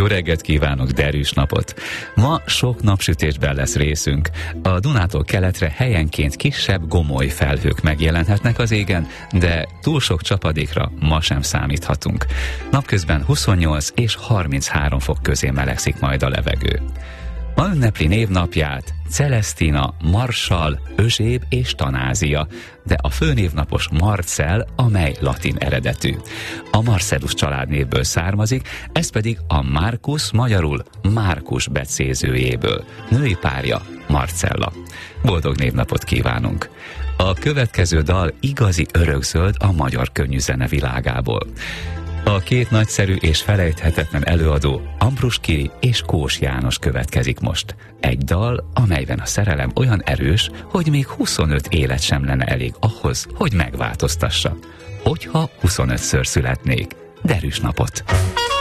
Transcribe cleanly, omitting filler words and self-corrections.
Jó reggelt kívánok, derűs napot! Ma sok napsütésben lesz részünk. A Dunától keletre helyenként kisebb gomoly felhők megjelenhetnek az égen, de túl sok csapadékra ma sem számíthatunk. Napközben 28 és 33 fok közé melegszik majd a levegő. Ma ünnepli névnapját Celesztina, Marshall, Özséb és Tanázia, de a főnévnapos Marcell, amely latin eredetű. A Marcellus családnévből származik, ez pedig a Marcus, magyarul Márkus becézőjéből. Női párja Marcella. Boldog névnapot kívánunk! A következő dal igazi örökzöld a magyar könnyűzene világából. A két nagyszerű és felejthetetlen előadó, Ambrus Kiri és Kós János következik most. Egy dal, amelyben a szerelem olyan erős, hogy még 25 élet sem lenne elég ahhoz, hogy megváltoztassa. Hogyha 25-ször születnék. Derűs napot!